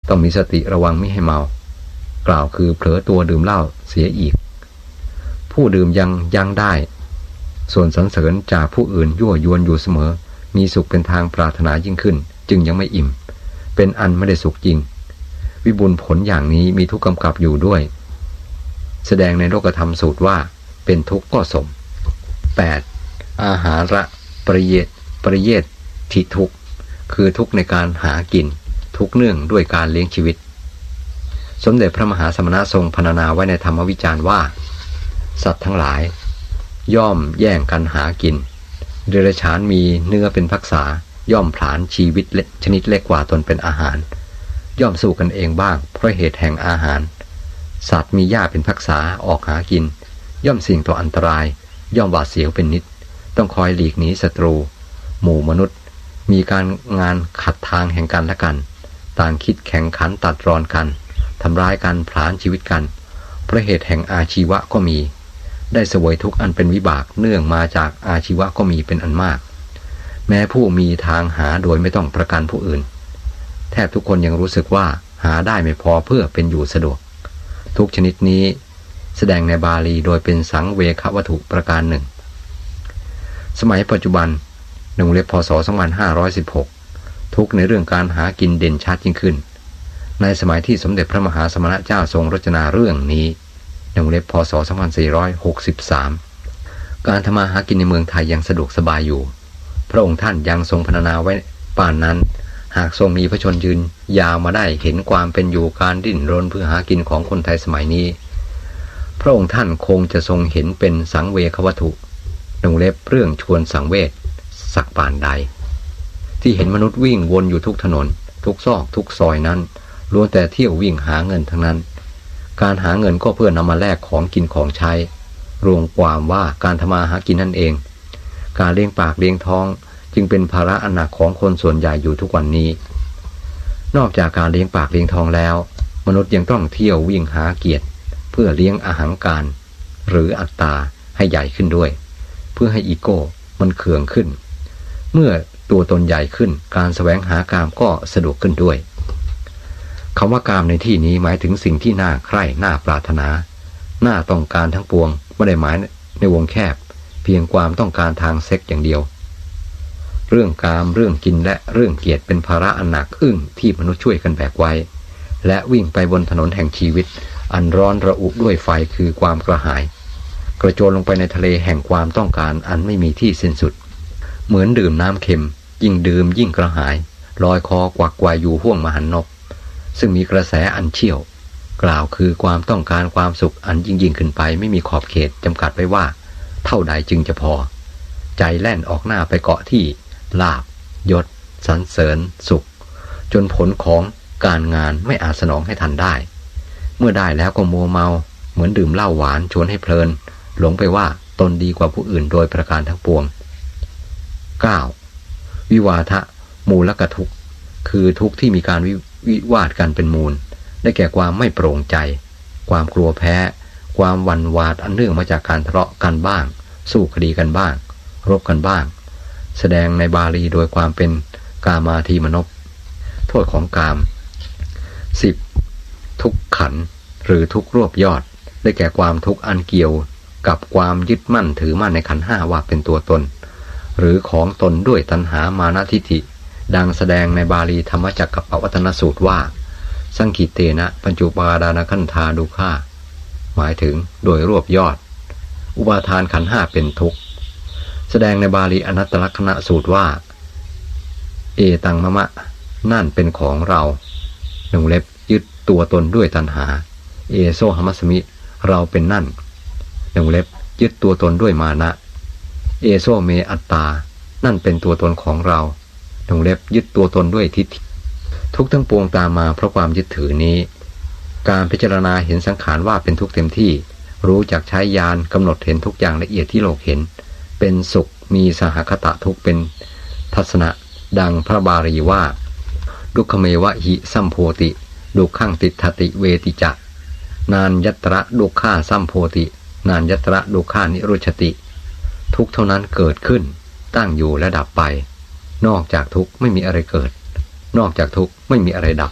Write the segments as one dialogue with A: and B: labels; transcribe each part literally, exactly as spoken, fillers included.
A: ต้องมีสติระวังไม่ให้เมากล่าวคือเผลอตัวดื่มเหล้าเสียอีกผู้ดื่มยังยังได้ส่วนสรรเสริญจากผู้อื่นยั่วยวนอยู่เสมอมีสุขเป็นทางปรารถนายิ่งขึ้นจึงยังไม่อิ่มเป็นอันไม่ได้สุขจริงวิบูลย์ผลอย่างนี้มีทุกข์กำกับอยู่ด้วยแสดงในโลกธรรมสูตรว่าเป็นทุกข์ก็สม แปด. อาหาระปริเยตปริเยตทิทุกข์คือทุกข์ในการหากินทุกข์เนื่องด้วยการเลี้ยงชีวิตสมเด็จพระมหาสมณะทรงพรรณนาไว้ในธรรมวิจารณ์ว่าสัตว์ทั้งหลายย่อมแย่งกันหากินเดรัจฉานมีเนื้อเป็นภักษาย่อมผลาญชีวิตชนิดเล็กกว่าตนเป็นอาหารย่อมสู้กันเองบ้างเพราะเหตุแห่งอาหารสัตว์มีหญ้าเป็นภักษาออกหากินย่อมเสี่ยงต่ออันตรายย่อมหวาดเสียวเป็นนิดต้องคอยหลีกหนีศัตรูหมู่มนุษย์มีการงานขัดทางแห่งกันและกันต่างคิดแข่งขันตัดรอนกันทำร้ายกันผลาญชีวิตกันเพราะเหตุแห่งอาชีวะก็มีได้เสวยทุกข์อันเป็นวิบากเนื่องมาจากอาชีวะก็มีเป็นอันมากแม้ผู้มีทางหาโดยไม่ต้องประกันผู้อื่นแทบทุกคนยังรู้สึกว่าหาได้ไม่พอเพื่อเป็นอยู่สะดวกทุกชนิดนี้แสดงในบาลีโดยเป็นสังเวควัตถุประการหนึ่งสมัยปัจจุบันหนึ่งเล็บพศสองพันห้าร้อยสิบหกทุกในเรื่องการหากินเด่นชัดยิ่งขึ้นในสมัยที่สมเด็จพระมหาสมณเจ้าทรงรจนาเรื่องนี้หนึ่งเล็บพศสองพันสี่ร้อยหกสิบสามการทำมาหากินในเมืองไทยยังสะดวกสบายอยู่พระองค์ท่านยังทรงพรรณนาไว้ป่านนั้นหากทรงมีพระชนยืนยาวมาได้เห็นความเป็นอยู่การดิ้นรนเพื่อหากินของคนไทยสมัยนี้พระองค์ท่านคงจะทรงเห็นเป็นสังเวควัตถุหนึ่งเล็บเรื่องชวนสังเวชสักป่านใดที่เห็นมนุษย์วิ่งวนอยู่ทุกถนนทุกซอกทุกซอยนั้นล้วนแต่เที่ยววิ่งหาเงินทั้งนั้นการหาเงินก็เพื่อนำมาแลกของกินของใช้รวมความว่าการทำมาหากินนั่นเองการเลี้ยงปากเลี้ยงท้องจึงเป็นภาระอันหนักของคนส่วนใหญ่อยู่ทุกวันนี้นอกจากการเลี้ยงปากเลี้ยงท้องแล้วมนุษย์ยังต้องเที่ยววิ่งหาเกียรติเพื่อเลี้ยงอาหังการหรืออัตตาให้ใหญ่ขึ้นด้วยเพื่อให้อีโก้มันเคืองขึ้นเมื่อตัวตนใหญ่ขึ้นการแสวงหากามก็สะดวกขึ้นด้วยคำว่ากามในที่นี้หมายถึงสิ่งที่น่าใคร่น่าปรารถนาน่าต้องการทั้งปวงไม่ได้หมายในวงแคบเพียงความต้องการทางเซ็กอย่างเดียวเรื่องกามเรื่องกินและเรื่องเกียรติเป็นภาระอันหนักอึ้งที่มนุษย์ช่วยกันแบกไว้และวิ่งไปบนถนนแห่งชีวิตอันร้อนระอุด้วยไฟคือความกระหายกระโจนลงไปในทะเลแห่งความต้องการอันไม่มีที่สิ้นสุดเหมือนดื่มน้ำเค็มยิ่งดื่มยิ่งกระหายลอยคอกวักไกวอยู่ห้วงมหันนบซึ่งมีกระแสอันเชี่ยวกล่าวคือความต้องการความสุขอันยิ่งยิ่งขึ้นไปไม่มีขอบเขตจำกัดไว้ว่าเท่าใดจึงจะพอใจแล่นออกหน้าไปเกาะที่ลาภยศสรรเสริญสุขจนผลของการงานไม่อาจสนองให้ทันได้เมื่อได้แล้วก็มัวเมาเหมือนดื่มเหล้าหวานชวนให้เพลินหลงไปว่าตนดีกว่าผู้อื่นโดยประการทั้งปวง เก้า. วิวาทะมูลกทุกข์คือทุกข์ที่มีการวิวิวาทกันเป็นมูลได้แก่ความไม่โปร่งใจความกลัวแพ้ความหวั่นหวาดอันเนื่องมาจากการทะเลาะกันบ้างสู้คดีกันบ้างรบกันบ้างแสดงในบาลีโดยความเป็นกามาทีมนพโทษของกาม สิบ. ทุกขันธ์หรือทุกข์รวบยอดได้แก่ความทุกข์อันเกี่ยวกับความยึดมั่นถือมั่นในขันธ์ห้าว่าเป็นตัวตนหรือของตนด้วยตัณหามานะทิฏฐิดังแสดงในบาลีธรรมจักรปวัตตนสูตรว่าสังคิเตนะปัญจุปาดานขันธาดุข่าหมายถึงโดยรวบยอดอุปาทานขันธ์ห้าเป็นทุกข์แสดงในบาลีอนัตตลักษณสูตรว่าเอตังมะมะนั่นเป็นของเราหนึ่งเล็บยึดตัวตนด้วยตัณหาเอโซหมัสมิเราเป็นนั่นหนึ่งเล็บยึดตัวตนด้วยมานะเอโซเมอัตตานั่นเป็นตัวตนของเราหนึ่งเล็บยึดตัวตนด้วยทิฏฐิทุกทั้งปวงตามมาเพราะความยึดถือนี้การพิจารณาเห็นสังขารว่าเป็นทุกข์เต็มที่รู้จักใช้ญาณกำหนดเห็นทุกอย่างละเอียดที่โลกเห็นเป็นสุขมีสหคตะทุกข์เป็นทัศนะดังพระบาลีว่าดุขเมวะหิสัมโพติดุขังติฏฐติเวติจะนานยัตระดุข่าสัมโพตินานยัตระดุข่านิรุชติทุกเท่านั้นเกิดขึ้นตั้งอยู่และดับไปนอกจากทุกข์ไม่มีอะไรเกิดนอกจากทุกข์ไม่มีอะไรดับ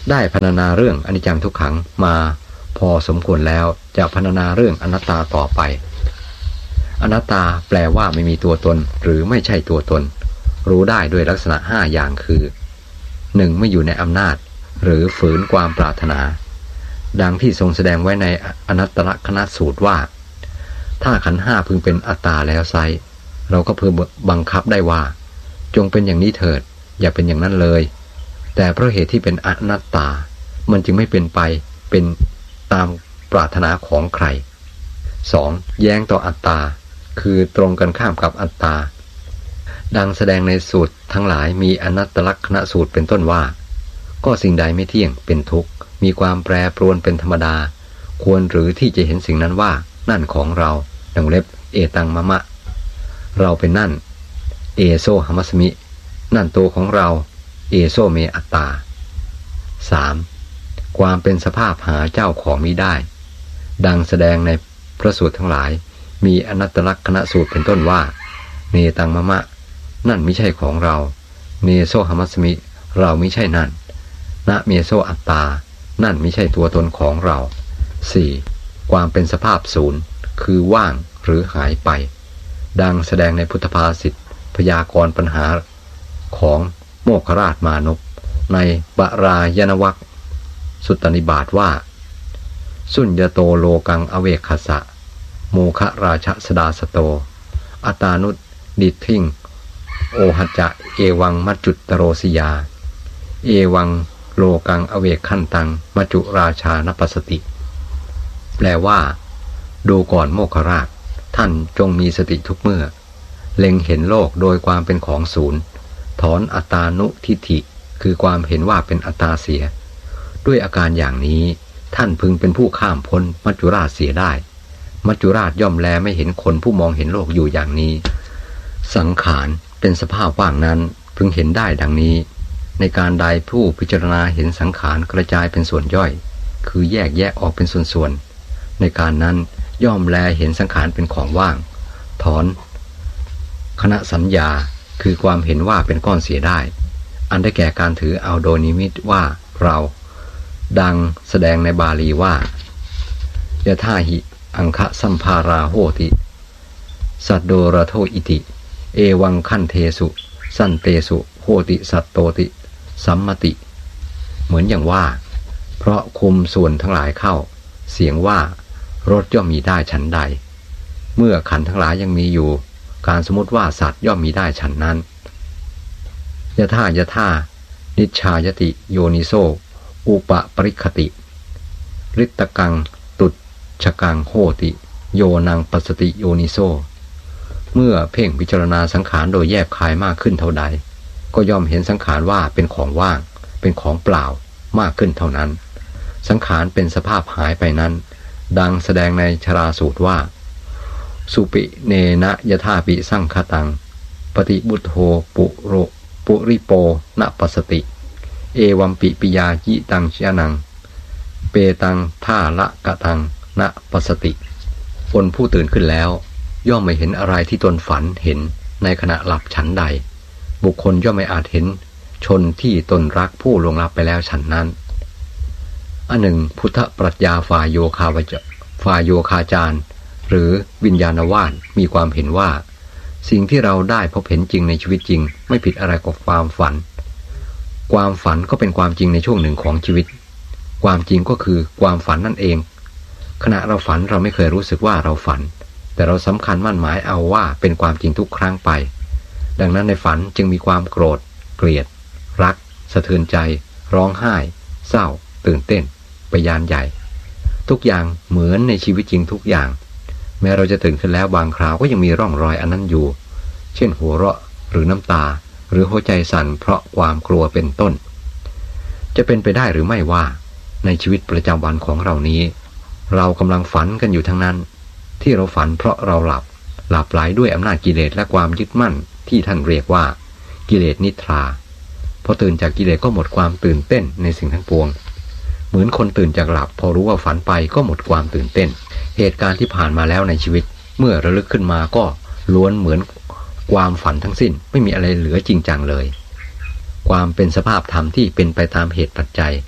A: ได้พรรณนาเรื่องอนิจจังทุกขังมาพอสมควรแล้วจะพรรณนาเรื่องอนัตตาต่อไปอนัตตาแปลว่าไม่มีตัวตนหรือไม่ใช่ตัวตนรู้ได้ด้วยลักษณะห้าอย่างคือหนึ่งไม่อยู่ในอำนาจหรือฝืนความปรารถนาดังที่ทรงแสดงไว้ในอนัตตลกนัสสูตรว่าถ้าขันธ์ห้าพึงเป็นอัตตาแล้วไซเราก็พึงบังคับได้ว่าจงเป็นอย่างนี้เถิดอย่าเป็นอย่างนั้นเลยแต่เพราะเหตุที่เป็นอนัตตามันจึงไม่เป็นไปเป็นตามปรารถนาของใคร สอง. แย้งต่ออัตตาคือตรงกันข้ามกับอัตตาดังแสดงในสูตรทั้งหลายมีอนัตตลักษณสูตรเป็นต้นว่าก็สิ่งใดไม่เที่ยงเป็นทุกข์มีความแปรปรวนเป็นธรรมดาควรหรือที่จะเห็นสิ่งนั้นว่านั่นของเราดังเล็บเอตังมะมะเราเป็นนั่นเอโซหมัสมินั่นตัวของเราเอโซเมอัตตา สาม. ความเป็นสภาพหาเจ้าของมิได้ดังแสดงในพระสูตรทั้งหลายมีอนัตตลักษณสูตรเป็นต้นว่าเนตังมะมะนั่นไม่ใช่ของเราเนโซหมัสมิเราไม่ใช่นั่นนะเมโซอัตตานั่นไม่ใช่ตัวตนของเรา สี่. ความเป็นสภาพศูนย์คือว่างหรือหายไปดังแสดงในพุทธภาษิตพยากรณ์ปัญหาของโมคคราชมานพในปรายณวรรคสุตตนิบาตว่าสุญญโตโลกังอเวคัสสะโมคะราชสดาสโตอัตานุดิทิงโอหัจจะเอวังมัจจุตโรสิยาเอวังโลกังอเวขันตังมัจจุราชานปัสสติแปลว่าดูก่อนโมคคราชท่านจงมีสติทุกเมื่อเล็งเห็นโลกโดยความเป็นของศูนย์ถอนอัตตานุทิฏฐิคือความเห็นว่าเป็นอัตตาเสียด้วยอาการอย่างนี้ท่านพึงเป็นผู้ข้ามพ้นมัจจุราชเสียได้มัจจุราชย่อมแลไม่เห็นคนผู้มองเห็นโลกอยู่อย่างนี้สังขารเป็นสภาพว่างนั้นพึงเห็นได้ดังนี้ในการใดผู้พิจารณาเห็นสังขารกระจายเป็นส่วนย่อยคือแยกแยะออกเป็นส่วนๆในการนั้นย่อมแลเห็นสังขารเป็นของว่างถอนคณะสัญญาคือความเห็นว่าเป็นก้อนเสียได้อันได้แก่การถือเอาโดยนิมิตว่าเราดังแสดงในบาลีว่ายะท่าหิอังคะสัมภาราโหติสัตโดระโทอิติเอวังขันเทสุสันเตสุโหติสัตโตติสัมมติเหมือนอย่างว่าเพราะคุมส่วนทั้งหลายเข้าเสียงว่ารถย่อมมีได้ฉันใดเมื่อขันธ์ทั้งหลายยังมีอยู่การสมมติว่าสัตว์ย่อมมีได้ฉันนั้นยะท่ายะท่านิชชายติโยนิโสอุปปริคติฤตตกังตุชกังโหติโยนังปัสสติโยนิโสเมื่อเพ่งพิจารณาสังขารโดยแยบคายมากขึ้นเท่าใดก็ย่อมเห็นสังขารว่าเป็นของว่างเป็นของเปล่ามากขึ้นเท่านั้นสังขารเป็นสภาพหายไปนั้นดังแสดงในชราสูตรว่าสุปิเนนะยะธาปิสังคตังปฏิบุตโธปุโรปุริโปนะปัสสติเอวัมปิปิยายิตังชยนังเปตังท่าละกะตังนะปัสสติคนผู้ตื่นขึ้นแล้วย่อมไม่เห็นอะไรที่ตนฝันเห็นในขณะหลับฉันใดบุคคลย่อมไม่อาจเห็นชนที่ตนรักผู้ล่วงลับไปแล้วฉันนั้นอันหนึ่งพุทธปรัชญาฝ่ายโยคาวจฝ่ายโยคาจารหรือวิญญาณวาทมีความเห็นว่าสิ่งที่เราได้พบเห็นจริงในชีวิตจริงไม่ผิดอะไรกับความฝันความฝันก็เป็นความจริงในช่วงหนึ่งของชีวิตความจริงก็คือความฝันนั่นเองขณะเราฝันเราไม่เคยรู้สึกว่าเราฝันแต่เราสำคัญมั่นหมายเอาว่าเป็นความจริงทุกครั้งไปดังนั้นในฝันจึงมีความโกรธเกลียดรักสะเทือนใจร้องไห้เศร้าตื่นเต้นไปยานใหญ่ทุกอย่างเหมือนในชีวิตจริงทุกอย่างแม้เราจะตื่นขึ้นแล้วบางคราวก็ยังมีร่องรอยอันนั้นอยู่เช่นหัวเราะหรือน้ำตาหรือหัวใจสั่นเพราะความกลัวเป็นต้นจะเป็นไปได้หรือไม่ว่าในชีวิตประจำวันของเรานี้เรากำลังฝันกันอยู่ทั้งนั้นที่เราฝันเพราะเราหลับหลับไหลด้วยอำนาจกิเลสและความยึดมั่นที่ท่านเรียกว่ากิเลสนิทราพอตื่นจากกิเลสก็หมดความตื่นเต้นในสิ่งทั้งปวงเหมือนคนตื่นจากหลับพอรู้ว่าฝันไปก็หมดความตื่นเต้นเหตุการณ์ที่ผ่านมาแล้วในชีวิตเมื่อระลึกขึ้นมาก็ล้วนเหมือนความฝันทั้งสิ้นไม่มีอะไรเหลือจริงจังเลยความเป็นสภาพธรรมที่เป็นไปตามเหตุปัจจัย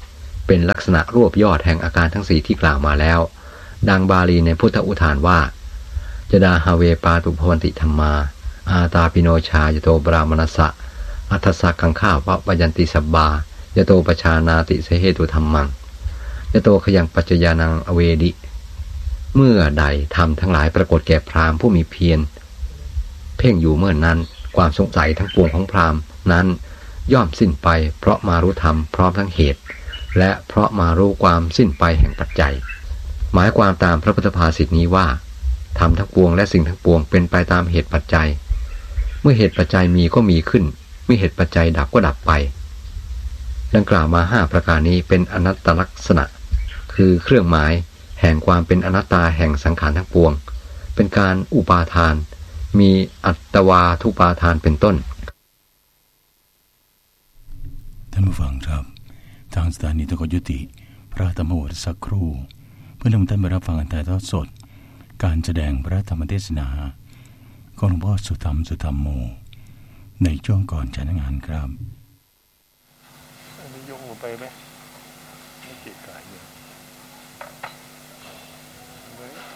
A: เป็นลักษณะรวบยอดแห่งอาการทั้งสี่ที่กล่าวมาแล้วดังบาลีในพุทธอุทานว่าจดาฮาเวปาตุภวันติธรรมาอาตาปิโนชายโตบรามนัสสะอัทสักขังข้าวปยันติสับบายโตปชานาติเสเหตุธรรมังยโตขยังปัจจยานังอเวดิเมื่อใดธรรมทั้งหลายปรากฏแก่พราหมณ์ผู้มีเพียรเพ่งอยู่เมื่อนนั้นความสงสัยทั้งปวงของพราหมณ์นั้นย่อมสิ้นไปเพราะมารู้ธรรมพร้อมทั้งเหตุและเพราะมารู้ความสิ้นไปแห่งปัจจัยหมายความตามพระพุทธภาษิตนี้ว่าธรรมทั้งปวงและสิ่งทั้งปวงเป็นไปตามเหตุปัจจัยเมื่อเหตุปัจจัยมีก็มีขึ้นเมื่อเหตุปัจจัยดับก็ดับไปดังกล่าวมาห้าประการนี้เป็นอนัตตลักษณะคือเครื่องหมายแห่งความเป็นอนัตตาแห่งสังขารทั้งปวงเป็นการอุปาทานมีอัตวาทุปาทานเป็นต้น
B: ท่านผู้ฟังครับทางสถานีต้องขอยุติพระธรรมโอษฐ์สักครู่เพื่อนำท่านไปรับฟังการถ่ายทอดสดการแสดงพระธรรมเทศนาของหลวงพ่อสุธรรมสุธรรมโมในช่วงก่อนฉันงานครับ
C: อันนี้ยกลงไปไหมไม่เกะกะเยอะ